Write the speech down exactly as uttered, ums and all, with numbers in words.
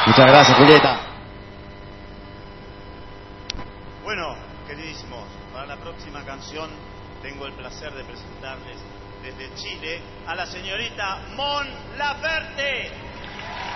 Muchas gracias, Julieta. Bueno, queridísimos, para la próxima canción tengo el placer de presentarles desde Chile a la señorita Mon Laferte.